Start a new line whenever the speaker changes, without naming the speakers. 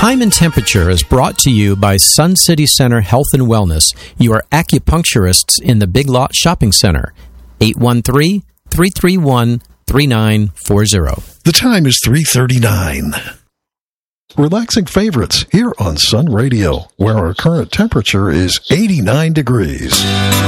Time and Temperature is brought to you by Sun City Center Health and Wellness, your acupuncturists in the Big Lot Shopping Center. 813-331-3940.
The time is 3:39. Relaxing favorites here on Sun Radio, where our current temperature is 89 degrees.